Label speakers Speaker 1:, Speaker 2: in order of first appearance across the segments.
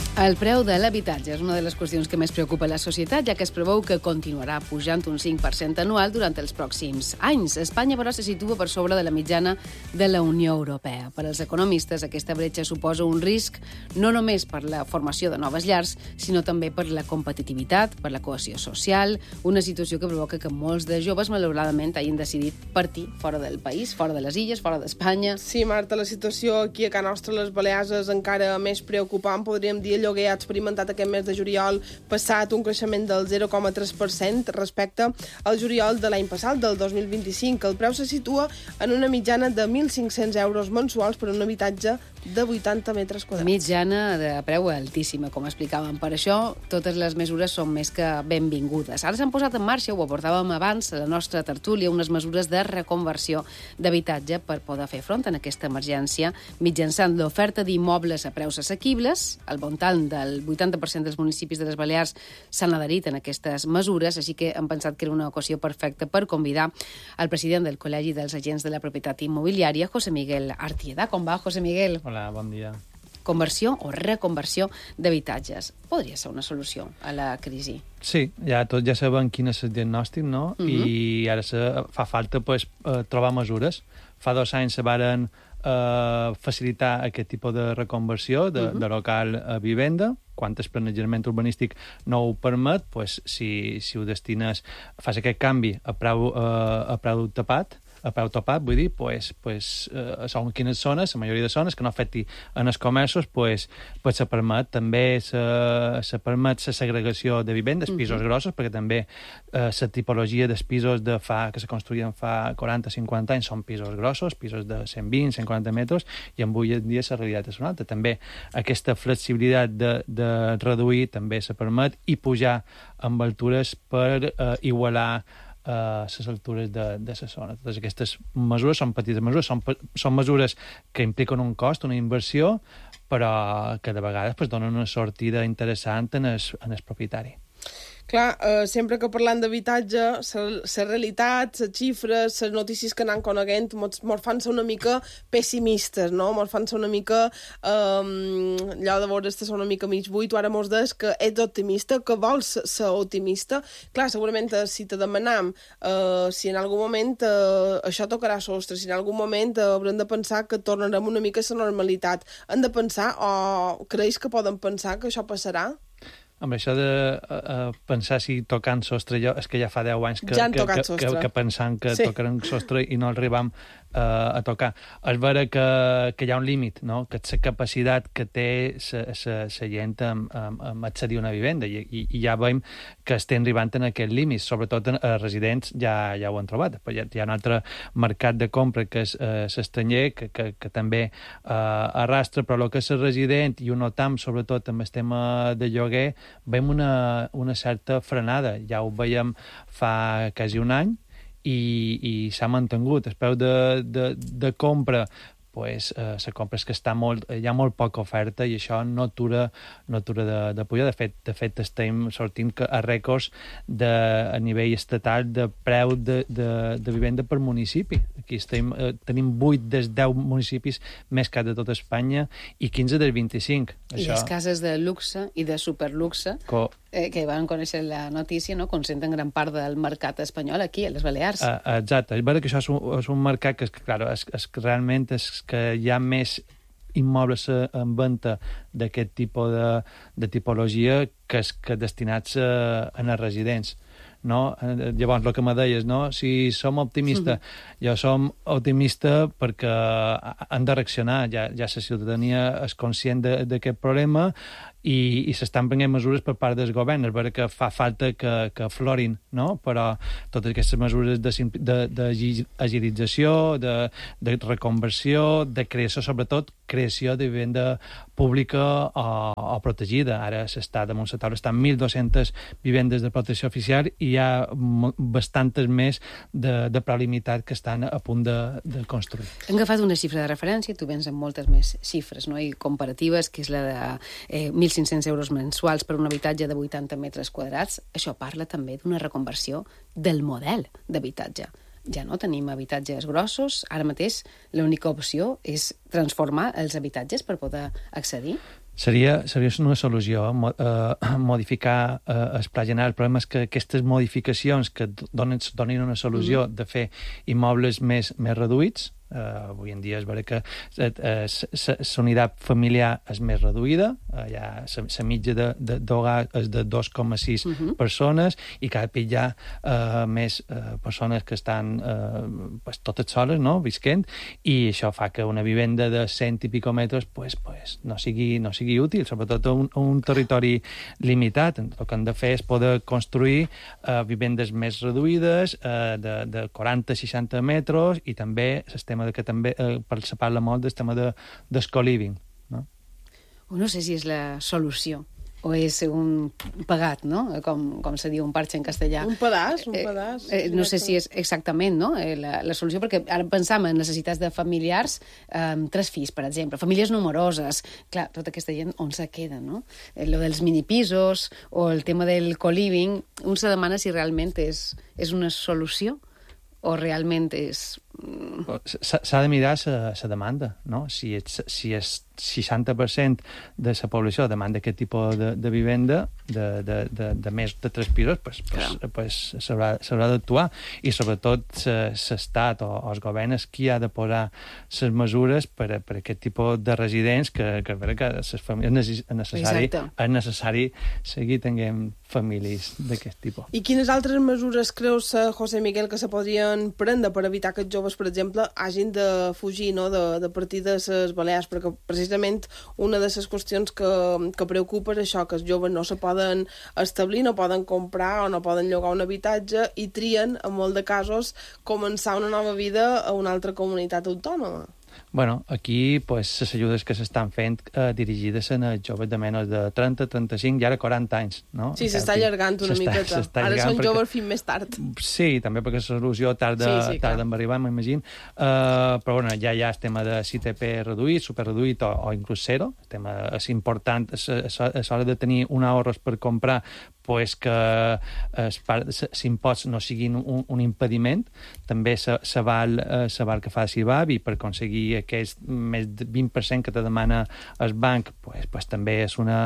Speaker 1: El preu de l'habitatge és una de les qüestions que més preocupa la societat, ja que es preveu que continuarà pujant un 5% anual durant els pròxims anys. Espanya, però, se situa per sobre de la mitjana de la Unió Europea. Per als economistes, aquesta bretxa suposa un risc no només per la formació de noves llars, sinó també per la competitivitat, per la cohesió social, una situació que provoca que molts de joves, malauradament, hagin decidit partir fora del país, fora de les illes, fora d'Espanya.
Speaker 2: Sí, Marta, la situació aquí a Can Nostra, les Balears, és encara més preocupant. Podríem dir, el lloguer ha experimentat aquest mes de juliol passat un creixement del 0,3% respecte al juliol de l'any passat, del 2025. El preu se situa en una mitjana de 1.500 euros mensuals per un habitatge de 80 metres quadrats.
Speaker 1: Mitjana de preu altíssima, com explicàvem. Per això, totes les mesures són més que benvingudes. Ara s'han posat en marxa, ho abordàvem abans, a la nostra tertúlia, unes mesures de reconversió d'habitatge per poder fer front a aquesta emergència mitjançant l'oferta d'immobles a preus assequibles. Al voltant del 80% dels municipis de les Balears s'han adherit en aquestes mesures, així que hem pensat que era una ocasió perfecta per convidar el president del Col·legi dels Agents de la Propietat Immobiliària, José Miguel Artieda. Com va, José Miguel?
Speaker 3: Hola, bon dia.
Speaker 1: Conversió o reconversió d'habitatges. Podria ser una solució a la crisi.
Speaker 3: Sí, tots ja sabem quin és el diagnòstic, no? I ara fa falta trobar mesures. Fa 2 anys se varen facilitar aquest tipus de reconversió de local a vivenda. Quan el planejament urbanístic no ho permet, si ho destines, fas aquest canvi a preu topat, vull dir, són quines zones, la majoria de zones, que no afecti en els comerços, se permet. També se permet la segregació de vivendes, pisos grossos, perquè també la tipologia dels pisos que se construïen fa 40-50 anys són pisos grossos, pisos de 120-140 metres, i avui en dia la realitat és una altra. També aquesta flexibilitat de reduir també se permet, i pujar amb altures per igualar les altures de la zona. Totes aquestes mesures són petites mesures, són mesures que impliquen un cost, una inversió, però que de vegades donen una sortida interessant en el propietari.
Speaker 2: Clar, sempre que parlant d'habitatge, la realitat, les xifres, les notícies que anem coneguent, mos fan ser una mica pessimistes, no? Mos fan ser una mica allò de veure estar una mica mig buit. Tu ara mos des que ets optimista, que vols ser optimista. Clar, segurament si te demanam si en algun moment això tocarà sostre, si en algun moment haurem de pensar que tornarem una mica a la normalitat. Hem de pensar, o creus que poden pensar que això passarà?
Speaker 3: Amb això de pensar si tocant sostre, és que ja fa 10 anys que pensant que tocarem sostre i no arribam a tocar. És vera que hi ha un límit, no? Que és la capacitat que té la gent amb accedir a una vivenda, i ja veiem que estem arribant en aquest límit, sobretot els residents ja ho han trobat. Hi ha un altre mercat de compra que és l'estranger, que també arrastra, però el que és el resident, i ho notam sobretot amb el tema de lloguer, veiem una certa frenada. Ja ho veiem fa quasi un any, i s'ha mantingut. El preu de compra, la compra és que hi ha molt poca oferta, i això no atura de pujar. De fet, estem sortint a rècords a nivell estatal de preu de vivenda per municipi. Aquí tenim 8 dels 10 municipis més cars de tota Espanya i 15 dels 25.
Speaker 1: I les cases de luxe i de superluxe, que van conèixer la notícia, no? Concentren gran part del mercat espanyol aquí, a les Balears.
Speaker 3: Exacte. És veritat que això és un mercat que realment és que hi ha més immobles en venda d'aquest tipus de tipologia que destinats a residents. No? Llavors, el que me deies, no? Si som optimistes, jo som optimista perquè han de reaccionar. Ja la ciutadania és conscient d'aquest problema, i s'estan prenent mesures per part del govern. És vera que fa falta que aflorin, no? Però totes aquestes mesures d'agilització, de reconversió, de creació, sobretot creació de vivenda pública o protegida. Ara s'està damunt la taula, estan 1.200 vivendes de protecció oficial, i hi ha bastantes més de prelimitat que estan a punt de construir.
Speaker 1: Hem agafat una xifra de referència, tu vens amb moltes més xifres, no? I comparatives, que és la de 1.500 euros mensuals per un habitatge de 80 metres quadrats. Això parla també d'una reconversió del model d'habitatge. Ja no tenim habitatges grossos, ara mateix l'única opció és transformar els habitatges per poder accedir.
Speaker 3: Seria una solució modificar el pla general. El problema és que aquestes modificacions que donin una solució de fer immobles més reduïts, avui en dia es veurà que la unitat familiar és més reduïda, ja la mitja d'hogar és de 2,6 persones i cada cop hi ha més persones que estan totes soles, no?, visquent, i això fa que una vivenda de 100 i pico metres no sigui útil, sobretot en un territori limitat. El que hem de fer és poder construir vivendes més reduïdes, de 40-60 metres, i també el tema de que també se parla molt del tema del co-living, no?
Speaker 1: No sé si és la solució o és un pegat, no? Com se diu un parche en castellà.
Speaker 2: Un pedaç.
Speaker 1: No sé si és exactament, no?, la solució, perquè ara pensam en necessitats de familiars, 3 fills, per exemple, famílies numeroses. Clar, tota aquesta gent on se queda, no? Lo dels minipisos o el tema del co-living, un se demana si realment és una solució o realment és...
Speaker 3: S'ha de mirar la demanda, no? Si és 60% de la població demanda aquest tipus de vivenda de més de 3 pisos, s'haurà d'actuar, i sobretot l'Estat o el govern és qui ha de posar les mesures per aquest tipus de residents que les famílies és necessari seguir tenint famílies d'aquest tipus.
Speaker 2: I quines altres mesures creus, José Miguel, que se podrien prendre per evitar que els joves, per exemple, hagin de fugir, no?, de partir de les Balears? Perquè precisament una de les qüestions que preocupa és això, que els joves no se poden establir, no poden comprar o no poden llogar un habitatge i trien, en molt de casos, començar una nova vida a una altra comunitat autònoma.
Speaker 3: Bueno, aquí les ajudes que s'estan fent dirigides a joves de menys de 30, 35 i ara 40 anys, no?
Speaker 2: Sí, s'està allargant una miqueta. Ara són joves fins més tard.
Speaker 3: Sí, també perquè la solució tarda en arribar, m'imagino. Però bueno, ja hi ha el tema de CTP reduït, superreduït o inclús zero. El tema és important, és hora de tenir un ahorros per comprar, que els imposts no siguin un impediment. També se val que faci BABI per aconseguir aquest més de 20% que te demana el banc, també és una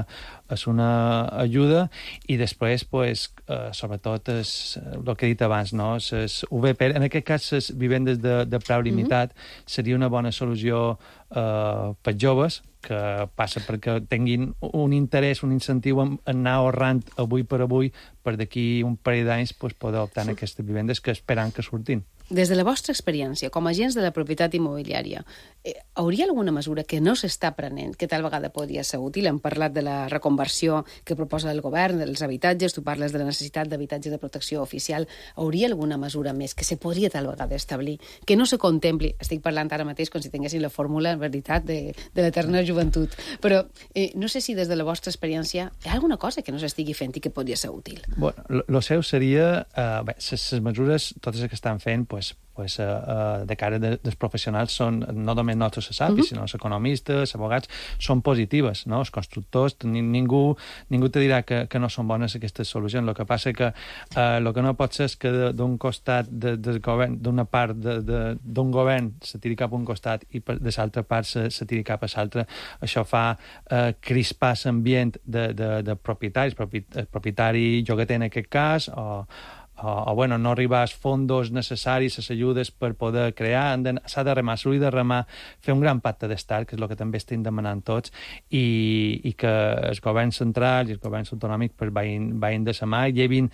Speaker 3: ajuda. I després, sobretot, el que he dit abans, no? UVP, en aquest cas, les vivendes de preu limitat seria una bona solució per joves, que passa perquè tinguin un interès, un incentiu en anar ahorrant avui per avui, per d'aquí un parell d'anys poder optar en aquestes vivendes que esperan que surtin.
Speaker 1: Des de la vostra experiència, com a agents de la propietat immobiliària, hauria alguna mesura que no s'està prenent, que tal vegada podria ser útil? Hem parlat de la reconversió que proposa el govern dels habitatges, tu parles de la necessitat d'habitatge de protecció oficial. Hauria alguna mesura més que se podria tal vegada establir, que no se contempli? Estic parlant ara mateix com si tinguessin la fórmula, en veritat, de l'eterna joventut. Però no sé si des de la vostra experiència hi ha alguna cosa que no s'estigui fent i que podria ser útil.
Speaker 3: Bueno, el seu seria... les mesures, totes les que estan fent, de cara dels professionals són, no només nosaltres se sapi, sinó els economistes, els abogats, són positives, no? Els constructors, ningú te dirà que no són bones aquestes solucions. El que passa que el que no pot ser és que d'un costat del govern, d'una part d'un govern se tiri cap a un costat i de l'altra part se tiri cap a l'altre. Això fa crispar l'ambient de propietaris, propietari llogater en aquest cas, o no arribar als fondos necessaris, les ajudes per poder crear. S'ha de remar, s'hauria de remar, fer un gran pacte d'estat, que és el que també estem demanant tots, i que els governs centrals i els governs autonòmics vagin de la mà, llevin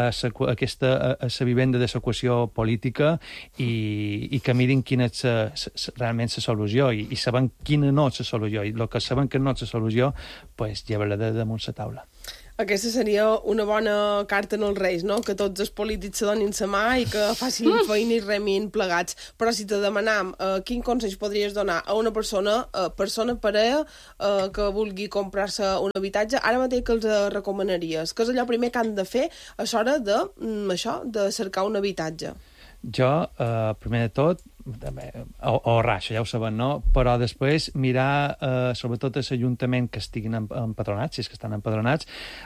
Speaker 3: aquesta vivenda de l'equació política i que mirin quina és realment la solució, i sabem quina no és la solució, i el que sabem que no és la solució, llevar-la de damunt la taula.
Speaker 2: Aquesta seria una bona carta en els Reis, no? Que tots els polítics se donin la mà i que facin feina i remin plegats. Però si te demanam quin consell podries donar a una persona parella, que vulgui comprar-se un habitatge, ara mateix que els recomanaries? Què és allò primer que han de fer a l'hora de cercar un habitatge?
Speaker 3: Jo, primer de tot, ahorrar, això ja ho sabem, no? Però després mirar, sobretot l'Ajuntament que estiguin empadronats, si és que estan empadronats,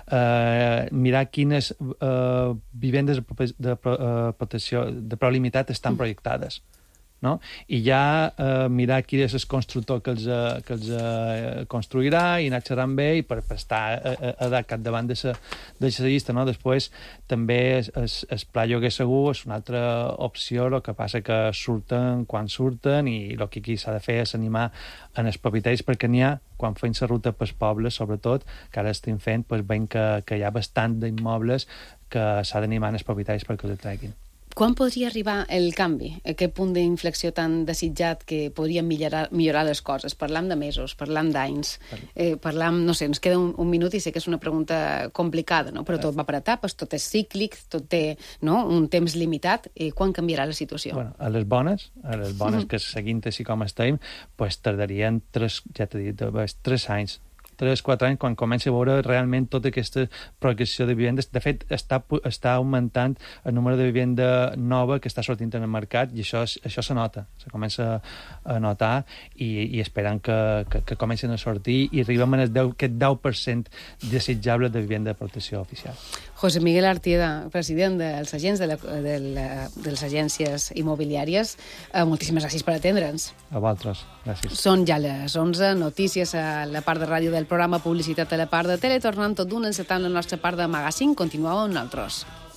Speaker 3: mirar quines vivendes de protecció de preu limitat estan projectades. no? I ja mirar qui és el constructor que els construirà i anar xerrant amb ell per estar a capdavant de la llista, no? Després, també el pla lloguer segur és una altra opció, el que passa que surten quan surten i el que aquí s'ha de fer és animar en els propietaris, perquè n'hi ha, quan fem la ruta pels pobles, sobretot, que ara estem fent, doncs veiem que hi ha bastant d'immobles que s'ha d'animar en els propietaris perquè els treguin.
Speaker 1: Quan podria arribar el canvi? Aquest punt d'inflexió tan desitjat que podria millorar les coses? Parlam de mesos, parlam d'anys, parlam, no sé, ens queda un minut i sé que és una pregunta complicada, no? Però tot va per etapes, tot és cíclic, tot té, no?, un temps limitat. Quan canviarà la situació?
Speaker 3: Bueno, a les bones que seguint així com estem, pues tardarien 3 anys, 3-4 anys, quan comença a veure realment tota aquesta progressió de vivendes. De fet, està augmentant el número de vivenda nova que està sortint en el mercat, i això se nota, se comença a notar, i esperant que comencen a sortir i arribem a aquest 10% desitjable de vivenda de protecció oficial.
Speaker 1: José Miguel Artieda, president dels agents de les agències immobiliàries, moltíssimes gràcies per atendre'ns.
Speaker 3: A vosaltres, gràcies.
Speaker 1: Són ja les 11, notícies a la part de ràdio del programa, publicitat a la part de tele, tornant tot d'un encetant la nostra part de magazine. Continueu amb nosaltres.